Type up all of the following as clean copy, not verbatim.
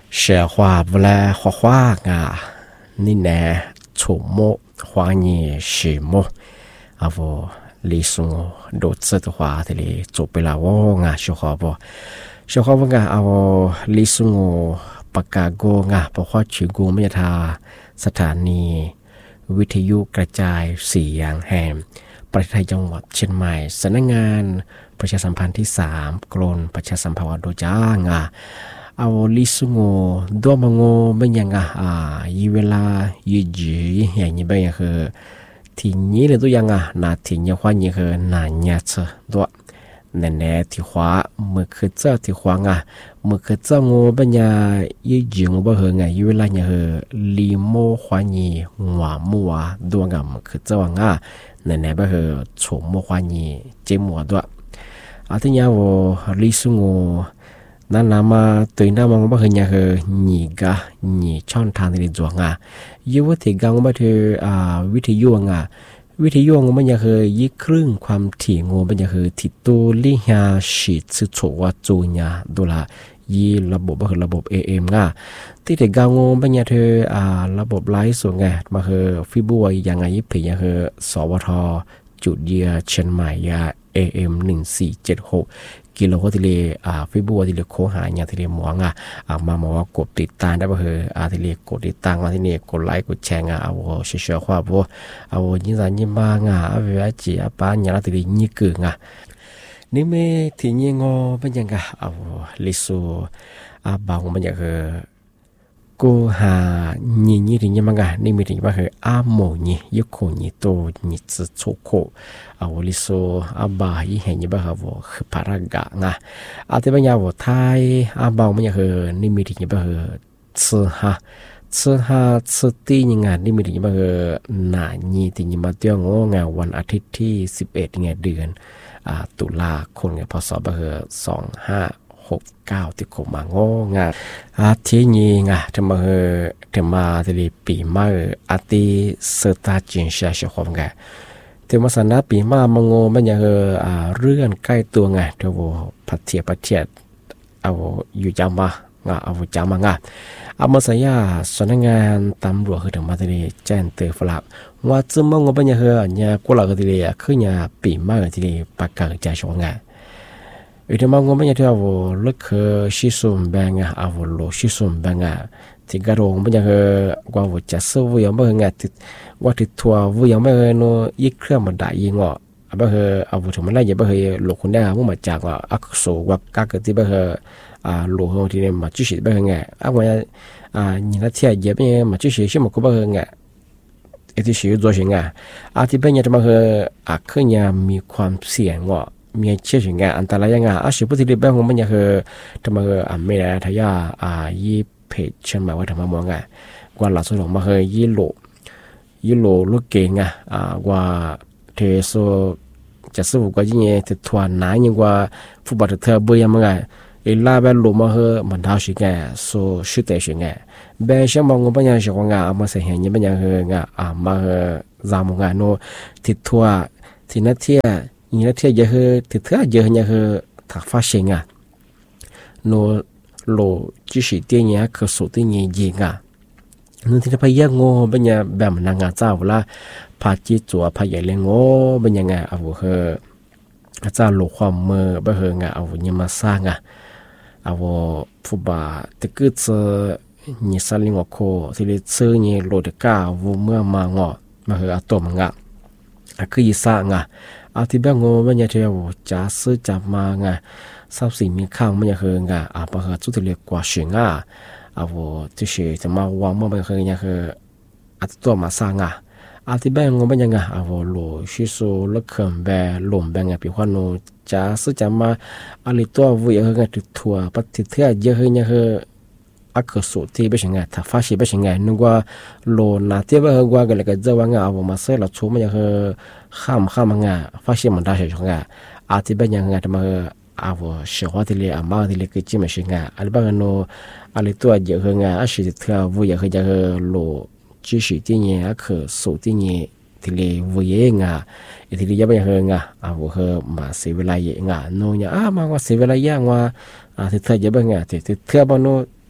学话不来画画啊，你呢？触摸花叶是么？啊不，李松多次的话，这里做不了我啊，学话不？学话不啊？啊我李松ปากกาโกงะเพราะว่าชื่อกูไม่ทาสถานีวิทยุกระจายเสียงแห่งประเทศไทยจังหวัดเชียงใหม่สำนักงานประชาสัมพันธ์ที่3กรมประชาสัมพันธ์โดจ้างะเอาลิสุงดัวมังเป็นยังยีเวลายีจีอย่างนี้เป็นยังคือทีนี้เลยตัวยังนาทีนี้ว่านี่คือนานเนี่ยเชตัวแน่ๆที่ว่าเมื่อคือเจ้าที่ว่าเมื่อคือเจ้างูเป็นยังยี่จีงูบ่เหงยีเวลาเนี่ยคือลีโมว่านี่หัวมัวดวงเมื่อคือเจ้าแน่ๆบ่คือโฉมมัวว่านี่เจมัวตัวที่นี้ว่าลิสุงนั่นละมาตัวนั้นมันบ่เคยเนี่ยคือหนีช่องทางที่จวงยูว่าที่กังว่าเธอวิทยุวิทยุมันยังคือยี่ครึ่งความถี่งูมันยังคือที่ตัวลิฮาชิสุโฉว่าจูเนี่ยดูละยี่ระบบก็คือระบบ AM ที่แต่กังงูมันยังเธอระบบไลฟ์ส่วนมาคือฟิบูยังไงยี่ผียังคือสวทจุดเยียเชียงใหม่ยา AM 1476กิโลที่เลฟิบัวที่เลโคหายที่เลหมวงมาหมว่ากดติดตามได้บ่เหรอที่เลกดติดตามมาที่นี่กดไลค์กดแชร์เอาเชื่อว่าบ่เอายิ่งสันยิ่งบ้างเวลาจีป้าเนี่ยที่เลยิ่งเก่งนี่ไม่ที่ยิ่งเป็นยังไงเอาลิสูบางมันยังกูหานี่ถึงยังไงนี่มีถึงว่าโมนี่ยุคนี่โตนี่จะโชโคเอาลิโซบายี่เห็นยังบ้างว่าคือพารากะที่บางอย่างว่าไทยบางมันยังนี่มีถึงยังบ้างซื้อตียังไงนี่มีถึงยังบ้างหน้านี่ถึงยังมาเที่ยววันอาทิตย์ที่11เดือนตุลาคมพศบ้าง2569ที่ขมาที่นี่จะมาที่ปีมาที่สตาจินเชียชอบที่มาสนาปีมามังมันยังเรื่องใกล้ตัวเดี๋ยวพัฒน์เอาอยู่จำมาเอาจำมาเอามาสัญญาสำนักงานตำรวจคือถึงมาที่แจ้งเตือนฝรั่งว่าจะมังมันยังเนี่ยกูหลักที่คือเนี่ยปีมาที่ประกาศใจชงที่มังมันยังที่เอาลึกชิสุมแบงเอาโลชิสุมแบงที่กระโดงมันยังว่าจะสู้วิ่งไม่ว่าที่ทัวร์วิ่งไม่โนยิ่งเครื่องมันได้ยิ่งเอาถึงมันได้ยังไม่หลอกคนได้พวกมาจากอักษรว่าการเกิดที่หลอกที่เนี่ยมาจุดสิบว่ายินดีที่จะเป็นมาจุดสิบใช่ไหมก็ที่สิ่งตัวสิ่งที่เป็นยังจะขึ้นยังมีความเสี่ยงมีเชื่อสิ่งอันตรายยังสิ่งที่เป็นมันยังจะไม่ได้ทายยี่เพจเช่นหมายว่าทำมองกว่าหลักสูตรของมายี่โลลูกเก่งว่าเทโซจะสู้กว่ายิ่งจะทวนไหนยิ่งกว่าฟุตบอลเธอเบื่อมั้งลาแบบหลุมมามันท้าสิ่งโซชุดแต่สิ่งแบบเช่นมองว่าอย่างสิ่งมาเสียเห็นยังเป็นอย่างมาจามงโนติดทัวที่นัดเที่ยยิ่งนัดเที่ยเยอะติดเที่ยเยอะเนี่ยถักฟ้าสิ่งโนโลจิสิเตียเนี่ยคือสุดที่เนี่ยยิงนั่นที่พายงเป็นยังแบบนางเจ้าละพาจิจัวพายเลงเป็นยังเอาเจ้าหลวงความเมื่อบ่เอาเนี่ยมาสร้างเอาผู้บาตะกือเนี่ยสลิงโคที่เลยซื้อเนี่ยโลดก้าวเมื่อมามาเอาตัวมัคือยิ่งสร้างที่แบบเป็นยังที่เอาจะซื้อจับมาทรัพย์สินมีค่ามันยังประเทศจุดที่เรียกว่าเสียงที่เชื่อจะมาวางมันเป็นยังตัวมาสร้างที่แบบเป็นยังโลชิโซลักเขมแบบหล่มแบบปีขวานจะซื้อจะมาอะไรตัววุ้ยติดทัวปฏิเสธเยอะยังอักษรที่เป็นยังถ้าฟ้าชีเป็นยังนึกว่าโลนาที่ว่ากันเลยก็จะว่ามาเสร็จแล้วชูมันยังข้ามฟ้าชีมันได้ใช่ไหมที่เป็นยังจะมาเชื่อว่าที่เรียกมาที่เรียกคือจิมชิงอะไรบางโนอะไรตัวเยอะสิ่งที่วุ้ยจะโลจิสิที่เนี่ยคือสูตรที่เนี่ยที่เรียกวุ้ยที่เรียกเป็นมาเสียเวลาโนเนี่ยมาว่าเสียเวลาว่าที่เธอจะเป็นที่เธอบางโน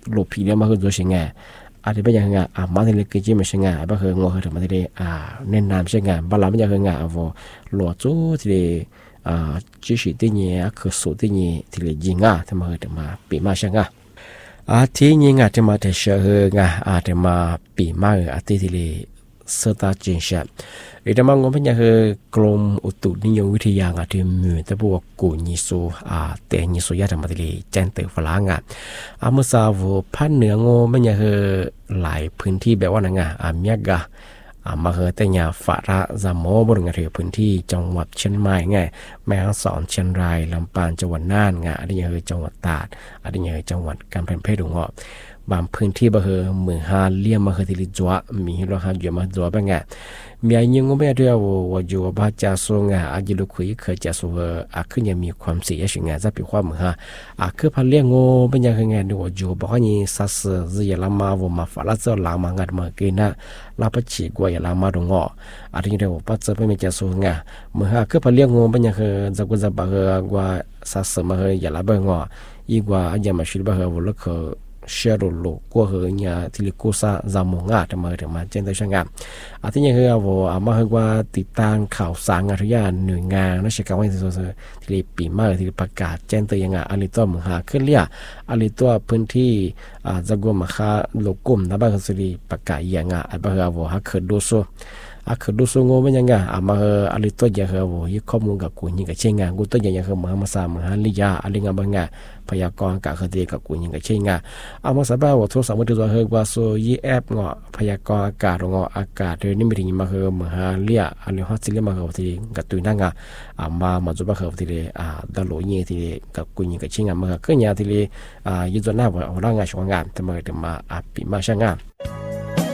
หลบผีเลี้ยมาคือตัวเชียงไงอาจจะเป็นอย่างไงมาที่เล็กจีมันเชียงไงบ้าคืองอคือถึงมาที่เล็กเน้นน้ำเชียงไงบ้านเราไม่อย่างไงว่าหลวจูที่เล็กจีสีที่เนี่ยคือสูตรที่เนี่ยที่เล็กยิงที่มาคือถึงมาปีมาเชียงไงที่ยิงที่มาที่เชื่อไงที่มาปีมาที่เล็กสตาร์จินเชตแต่บางคนเป็นอย่างคือกรมอุตุนิยมวิทยาที่มีแต่พวกกูนิสูแต่นิสูยาธรรมะที่แจ้งเตือนฝรั่งเมื่อสาวพันเหนืองเป็นอย่างคือหลายพื้นที่แบบว่านั่งเมียกมาคือแต่เนี่ยฝาระจามอบริเวณพื้นที่จังหวัดเชียงใหม่ไงแม่ฮ่องสอนเชียงรายลำปางจังหวัดน่านอันนี้คือจังหวัดตราดอันนี้คือจังหวัดกำแพงเพชรบางพื้นที่บางคือเมืองฮาเลียมมาคือที่ลิจัวมีเราหาอยู่มาจัวเป็นไงมีอะไรยังไม่ได้ว่าอยู่บ้านจ่าสูงอายุลูกคุยเคยจ่าสูงขึ้นยังมีความเสียสิ่งไงจะเป็นความเหมือนคือพันเลี้ยงเป็นยังไงดูว่าอยู่บอกว่านี่สัตว์จะยังลามาว่ามาฝรั่งจะลามางัดมากินนะลาไปฉีกว่าอย่าลามาดงอันนี้เดี๋ยวปัจจัยเป็นจ่าสูงเมื่อคือพันเลี้ยงเป็นยังไงจะกูจะบอกว่าสัตว์มาอย่าลาไปอีกว่าอย่ามาชิลบอกว่าลูกเชื่อรู้ก็คือเนี่ยที่ลิกุซาจามงทำไมถึงมาเจนตัวช่างที่นี่คือว่ามาคือว่าติดตามข่าวสารงานทุกอย่างหน่วยงานนักศึกษาวันที่ลิปีมาที่ประกาศเจนตัวยังอันนี้ตัวมึงขึ้นเรียอันนี้ตัวพื้นที่จะกลัวมาค่าโลกุมนะบ้างคือลิประกาศยังอันบ้างคือว่าเกิดดูโซคือดูสูงเป็นยังไงมาอะไรตัวอย่างคือว่ายึดข้อมูลกับกูยิงกับเชียงงานกูตัวอย่างคือมาสามมาลิยาอะไรเงี้ยบางงานพยากรณ์กับคดีกับกูยิงกับเชียงงานมาสบายว่าโทรศัพท์มือถือคือว่าโซยีแอปพยากรณ์อากาศอากาศโดยนี่ไม่ถึงมาคือมาเลียอะไรฮัสซิเลียมาคือที่กับตัวนั่งมาจุดมาคือที่ดาวโลยีที่กับกูยิงกับเชียงงานมาคือเนี่ยที่ยึดตัวหน้าว่าร่างงานช่วงงานทำไมถึงมาปีมาช่างงาน